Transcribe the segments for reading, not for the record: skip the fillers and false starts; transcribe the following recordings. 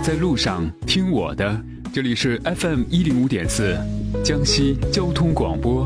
在路上听我的，这里是 FM105.4 江西交通广播。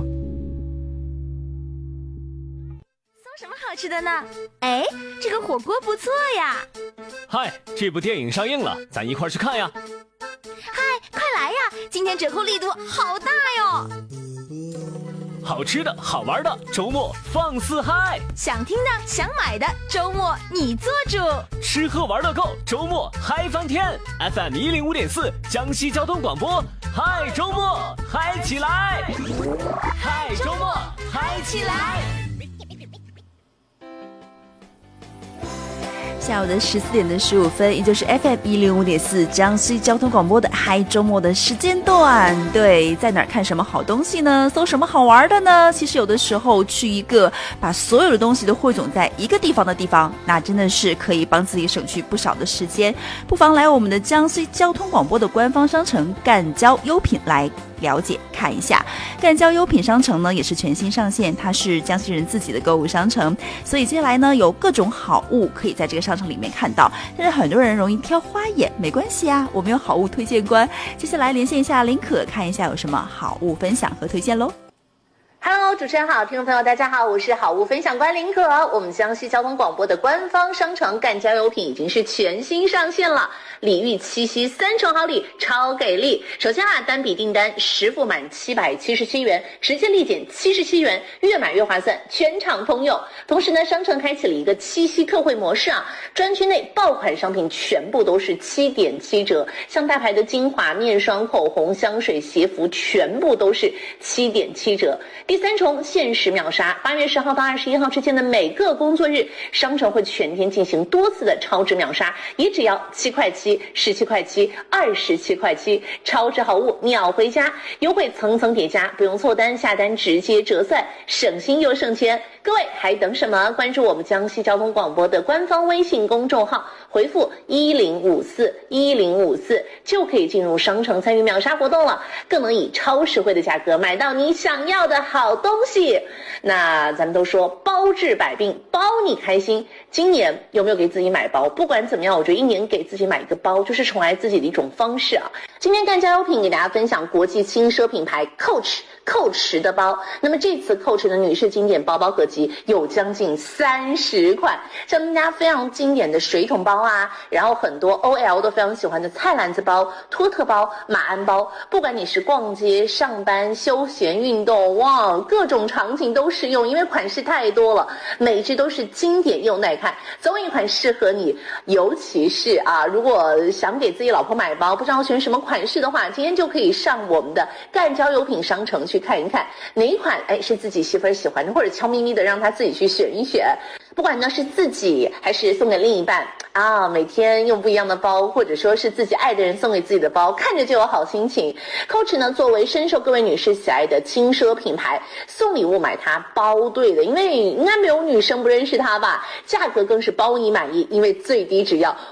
送什么好吃的呢？哎，这个火锅不错呀。 嗨，这部电影上映了，咱一块去看呀。 嗨，快来呀，今天折扣力度好大哟。 好吃的好玩的，周末放肆嗨。 想听的想买的，周末你做主。 吃喝玩乐购，周末嗨翻天。 FM105.4 江西交通广播，嗨周末嗨起来，嗨周末嗨起来。 下午的14点的15分，也就是 FM105.4 江西交通广播的嗨周末的时间段。对，在哪儿看什么好东西呢？搜什么好玩的呢？其实有的时候去一个把所有的东西都汇总在一个地方的地方，那真的是可以帮自己省去不少的时间。不妨来我们的江西交通广播的官方商城赣交优品来了解看一下。赣交优品商城呢也是全新上线，它是江西人自己的购物商城，所以接下来呢有各种好物可以在这个商城里面看到。但是很多人容易挑花眼，没关系啊，我们有好物推荐官。接下来连线一下林可，看一下有什么好物分享和推荐咯。 Hello， 主持人好，听众朋友大家好，我是好物分享官林可。我们江西交通广播的官方商城赣交优品已经是全新上线了，礼遇七夕3重好礼，超给力。首先单笔订单10付满777元，直接立减77元，越买越划算，全场通用。同时呢，商城开启了一个七夕特惠模式专区内爆款商品全部都是7.7折，像大牌的精华、面霜、口红、香水、鞋服全部都是7.7折。第3重限时秒杀，8月10号到21号之间的每个工作日，商城会全天进行多次的超值秒杀，也只要7块7、17块7、27块7，超值好物秒回家，优惠层层叠加，不用凑单，下单直接折算，省心又省钱。各位还等什么？关注我们江西交通广播的官方微信公众号，回复1054就可以进入商城参与秒杀活动了，更能以超实惠的价格买到你想要的好东西。那咱们都说包治百病，包你开心。今年有没有给自己买包？不管怎么样，我觉得一年给自己买一个包就是宠爱自己的一种方式今天赣交优品给大家分享国际轻奢品牌 Coach 的包。那么这次 Coach 的女士经典包包合集有将近30款，像大家非常经典的水桶包然后很多 OL 都非常喜欢的菜篮子包、托特包、马鞍包，不管你是逛街、上班、休闲、运动，哇，各种场景都适用，因为款式太多了，每一只都是经典又耐看，总有一款适合你。尤其是如果想给自己老婆买包，不知道选什么款式的话，今天就可以上我们的赣交优品商城去看一看哪一款是自己媳妇儿喜欢的，或者悄咪咪的让她自己去选一选。不管呢是自己还是送给另一半每天用不一样的包，或者说是自己爱的人送给自己的包，看着就有好心情。Coach 呢作为深受各位女士喜爱的轻奢品牌，送礼物买它包对的，因为应该没有女生不认识它吧。价格更是包你满意，因为最低只要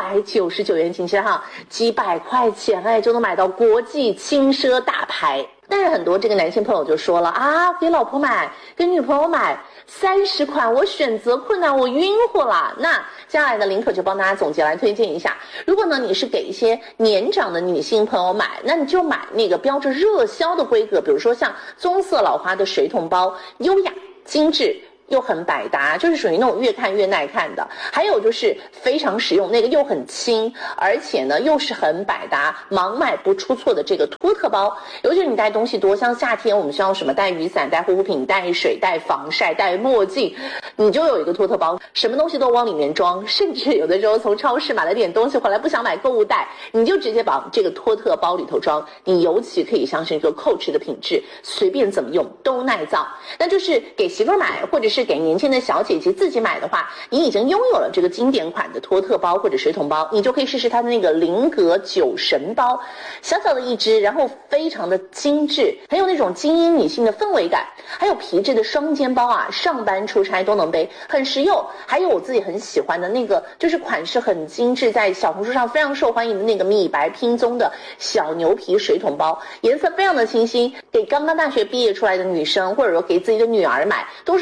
599元，请记几百块钱就能买到国际轻奢大牌。但是很多这个男性朋友就说了给老婆买，给女朋友买30款，我选择困难，我晕乎了。那接下来的林可就帮大家总结来推荐一下，如果呢你是给一些年长的女性朋友买，那你就买那个标着热销的规格，比如说像棕色老花的水桶包，优雅精致又很百搭，就是属于那种越看越耐看的。还有就是非常实用，那个又很轻，而且呢又是很百搭，盲买不出错的这个托特包。尤其是你带东西多，像夏天我们需要什么，带雨伞、带护肤品、带水、带防晒、带墨镜，你就有一个托特包，什么东西都往里面装。甚至有的时候从超市买了点东西回来不想买购物袋，你就直接往这个托特包里头装。你尤其可以相信这个 Coach 的品质，随便怎么用都耐造。那就是给媳妇买，或者是给年轻的小姐姐自己买的话，你已经拥有了这个经典款的托特包或者水桶包，你就可以试试它的那个菱格酒神包，小小的一只，然后非常的精致，很有那种精英女性的氛围感。还有皮质的双肩包上班出差都能背，很实用。还有我自己很喜欢的那个，就是款式很精致，在小红书上非常受欢迎的那个米白拼棕的小牛皮水桶包，颜色非常的清新，给刚刚大学毕业出来的女生，或者说给自己的女儿买都是很 OK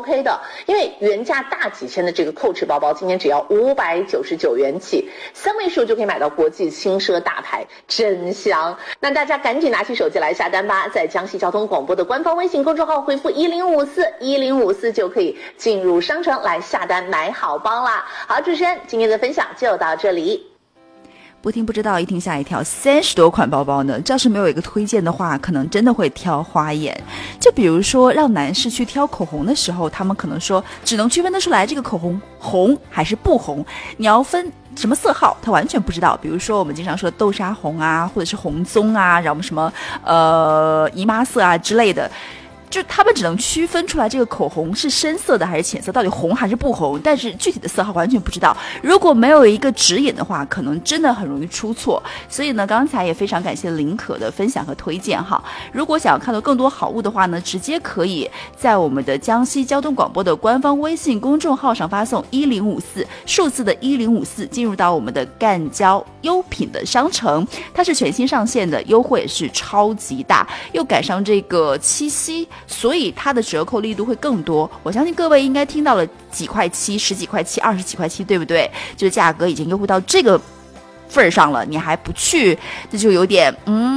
OK 的，因为原价大几千的这个 Coach 包包，今天只要599元起，3位数就可以买到国际轻奢大牌，真香！那大家赶紧拿起手机来下单吧，在江西交通广播的官方微信公众号回复1054就可以进入商城来下单买好包啦。好，主持人今天的分享就到这里。 不听不知道，一听吓一跳，30多款包包呢，这要是没有一个推荐的话，可能真的会挑花眼。就比如说让男士去挑口红的时候，他们可能说只能区分得出来这个口红红还是不红，你要分什么色号他完全不知道。比如说我们经常说豆沙红啊，或者是红棕啊，然后什么姨妈色啊之类的，就他们只能区分出来这个口红是深色的还是浅色，到底红还是不红，但是具体的色号完全不知道。如果没有一个指引的话，可能真的很容易出错。所以呢，刚才也非常感谢林可的分享和推荐哈。如果想要看到更多好物的话呢，直接可以在我们的江西交通广播的官方微信公众号上发送1054数字的1054，进入到我们的赣交优品的商城，它是全新上线的，优惠是超级大，又赶上这个七夕，所以它的折扣力度会更多。我相信各位应该听到了几块七、10几块七、20几块七，对不对？就是价格已经优惠到这个份上了，你还不去，这就有点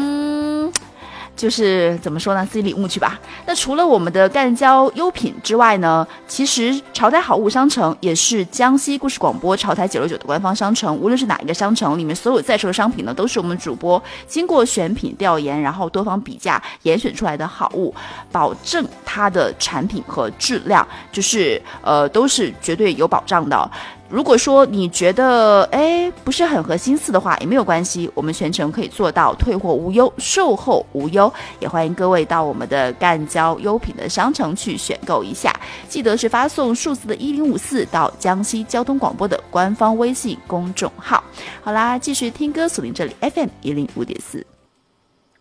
就是怎么说呢，自己领悟去吧。那除了我们的赣交优品之外呢，其实潮台好物商城也是江西故事广播潮台969的官方商城。无论是哪一个商城里面，所有在售的商品呢，都是我们主播经过选品调研，然后多方比价严选出来的好物，保证它的产品和质量，就是都是绝对有保障的。如果说你觉得不是很合心思的话，也没有关系，我们全程可以做到退货无忧、售后无忧。也欢迎各位到我们的赣交优品的商城去选购一下，记得是发送数字的1054到江西交通广播的官方微信公众号。好啦，继续听歌，锁定这里 FM 105.4。